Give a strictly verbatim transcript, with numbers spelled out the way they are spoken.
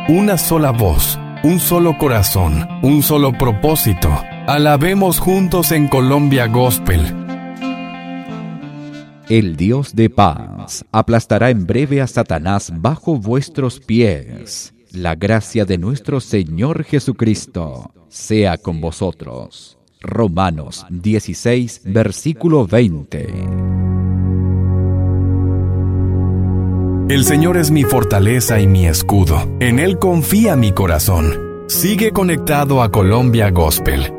una sola voz, un solo corazón, un solo propósito. Alabemos juntos en Colombia Gospel. El Dios de paz aplastará en breve a Satanás bajo vuestros pies. La gracia de nuestro Señor Jesucristo sea con vosotros. Romanos dieciséis, versículo veinte. El Señor es mi fortaleza y mi escudo. En Él confía mi corazón. Sigue conectado a Colombia Gospel.